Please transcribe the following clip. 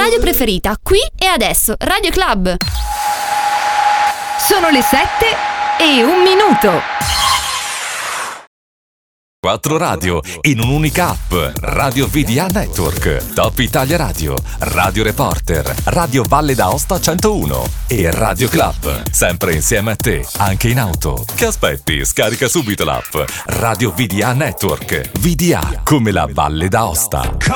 radio preferita, qui e adesso, Radio Club. Sono le 7:01. 4 radio in un'unica app. Radio VDA Network, Top Italia Radio, Radio Reporter, Radio Valle d'Aosta 101 e Radio Club. Sempre insieme a te, anche in auto. Che aspetti? Scarica subito l'app Radio VDA Network. VDA come la Valle d'Aosta.